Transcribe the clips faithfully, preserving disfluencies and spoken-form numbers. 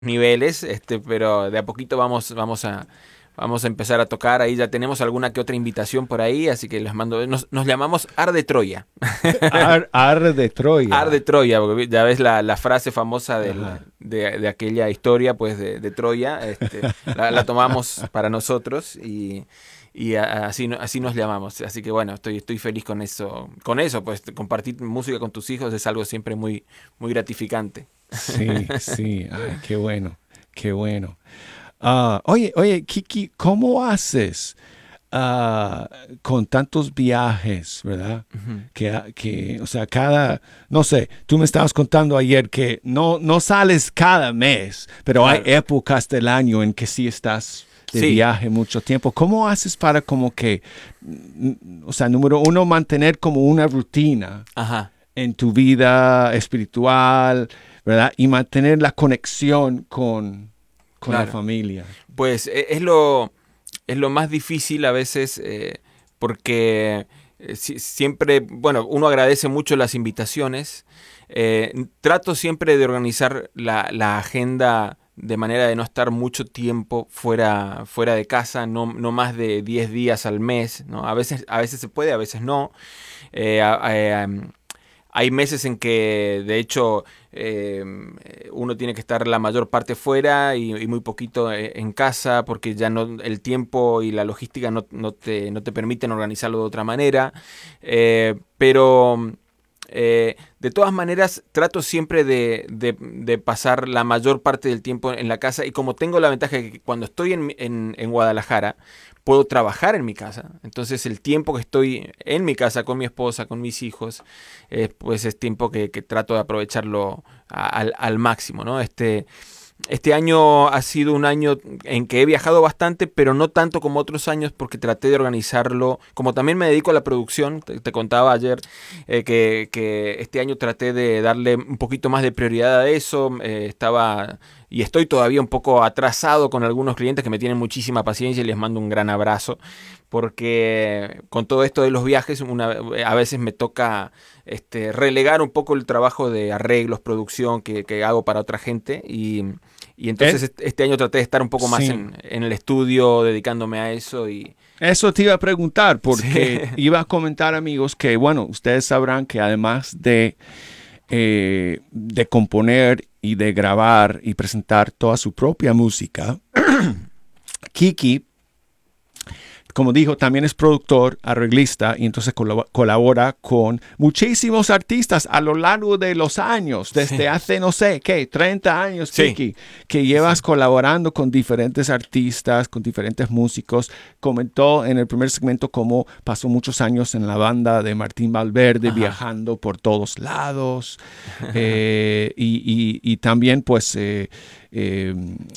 niveles, este, pero de a poquito vamos, vamos a, vamos a empezar a tocar. Ahí ya tenemos alguna que otra invitación por ahí, así que les mando. Nos, nos llamamos Ar de Troya. Ar, Ar de Ar de Troya. Troya, porque ya ves la, la frase famosa del, Ajá. de, de aquella historia, pues, de, de Troya. Este, la, la tomamos para nosotros y, y a- así, no- así nos llamamos. Así que bueno, estoy, estoy feliz con eso. Con eso, pues compartir música con tus hijos es algo siempre muy, muy gratificante. Sí, sí. Ay, qué bueno, qué bueno. Ah, oye, oye, Kiki, ¿cómo haces ah, con tantos viajes, verdad? Ujú. Que, que, o sea, cada, no sé, tú me estabas contando ayer que no, no sales cada mes, pero hay Claro. épocas del año en que sí estás de Sí, viaje mucho tiempo. ¿Cómo haces para como que, mm, o sea, número uno, mantener como una rutina ajá. en tu vida espiritual, ¿verdad? Y mantener la conexión con, con la Claro. familia. Pues e- es lo, es lo más difícil a veces eh, porque eh, si- siempre, bueno, uno agradece mucho las invitaciones. Eh, trato siempre de organizar la, la agenda de manera de no estar mucho tiempo fuera, fuera de casa, no, no más de diez días al mes, ¿no? A veces, a veces se puede, a veces no. Eh, a- a- am, Hay meses en que, de hecho, eh, uno tiene que estar la mayor parte fuera y, y muy poquito eh, en casa porque ya no el tiempo y la logística no, no te, no te permiten organizarlo de otra manera. Eh, pero eh, de todas maneras, trato siempre de, de- de pasar la mayor parte del tiempo en la casa y como tengo la ventaja de que cuando estoy en, mi- en- en Guadalajara, puedo trabajar en mi casa. Entonces el tiempo que estoy en mi casa con mi esposa, con mis hijos, eh, pues es tiempo que, que trato de aprovecharlo a- al, al máximo, ¿no? Este, este año ha sido un año en que he viajado bastante, pero no tanto como otros años porque traté de organizarlo. Como también me dedico a la producción, te, te contaba ayer eh, que, que este año traté de darle un poquito más de prioridad a eso. Eh, estaba y estoy todavía un poco atrasado con algunos clientes que me tienen muchísima paciencia y les mando un gran abrazo porque con todo esto de los viajes una, a veces me toca este, relegar un poco el trabajo de arreglos, producción que, que hago para otra gente y, y entonces Eh, este, este año traté de estar un poco más sí, en, en el estudio, dedicándome a eso y... eso te iba a preguntar Sí, porque iba a comentar, amigos, que, bueno, ustedes sabrán que además de, eh, de componer y de grabar y presentar toda su propia música, Kiki, como dijo, también es productor, arreglista y entonces colab- colabora con muchísimos artistas a lo largo de los años, sí, desde hace, no sé, ¿qué? treinta años, sí, Kiki, que sí, llevas sí. colaborando con diferentes artistas, con diferentes músicos. Comentó en el primer segmento cómo pasó muchos años en la banda de Martín Valverde, Ajá. viajando por todos lados. Eh, y, y- y también, pues, eh, eh,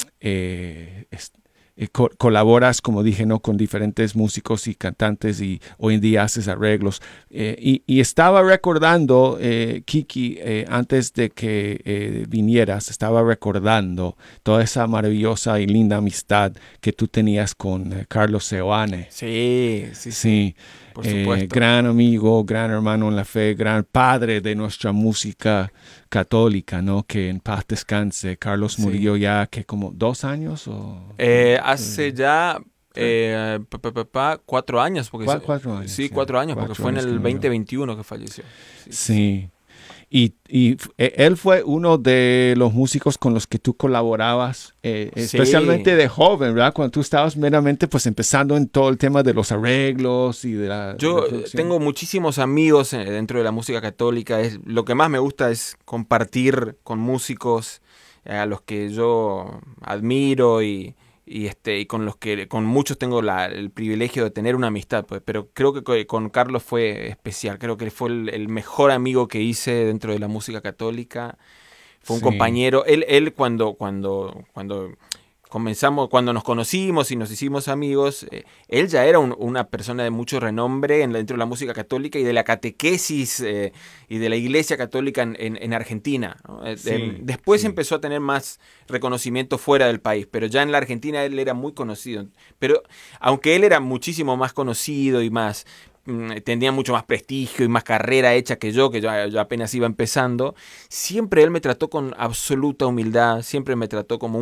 eh, es- eh, co- colaboras, como dije, ¿no? Con diferentes músicos y cantantes y hoy en día haces arreglos. Eh, y, y estaba recordando, eh, Kiki, eh, antes de que eh, vinieras, estaba recordando toda esa maravillosa y linda amistad que tú tenías con eh, Carlos Seoane. Sí, sí, sí, Sí, por eh, supuesto. gran amigo, gran hermano en la fe, gran padre de nuestra música católica, ¿no? Que en paz descanse. Carlos Sí. murió ya que como dos años o Eh, eh, hace ya tres, eh, pa, pa, pa, pa, cuatro años, porque cua- se- cuatro años sí, ya, cuatro años, porque cuatro fue en años que el murió. dos mil veintiuno que falleció. Sí, sí, sí. Sí, y, y f- e- él fue uno de los músicos con los que tú colaborabas, eh, Sí, especialmente de joven, ¿verdad? Cuando tú estabas meramente pues empezando en todo el tema de los arreglos y de la, de la yo eh, producción. tengo muchísimos amigos eh, dentro de la música católica. Es, lo que más me gusta es compartir con músicos eh, a los que yo admiro y, y, este, y con los que con muchos tengo la- el privilegio de tener una amistad. Pues, pero creo que co- con Carlos fue especial. Creo que fue el, el mejor amigo que hice dentro de la música católica. Fue un Sí, compañero. Él, él cuando, cuando, cuando comenzamos, cuando nos conocimos y nos hicimos amigos, eh, él ya era un- una persona de mucho renombre en la- dentro de la música católica y de la catequesis eh, y de la iglesia católica en, en- en Argentina, ¿no? Eh, em, sí, después sí. empezó a tener más reconocimiento fuera del país, pero ya en la Argentina él era muy conocido. Pero aunque él era muchísimo más conocido y más, mm, tenía mucho más prestigio y más carrera hecha que yo, que yo, yo apenas iba empezando, siempre él me trató con absoluta humildad, siempre me trató como